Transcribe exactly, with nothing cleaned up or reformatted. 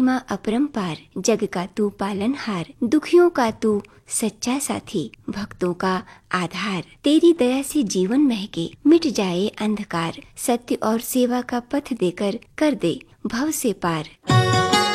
महिमा अपरंपार, जग का तू पालनहार, दुखियों का तू सच्चा साथी, भक्तों का आधार। तेरी दया से जीवन महके, मिट जाए अंधकार, सत्य और सेवा का पथ देकर कर दे भव से पार।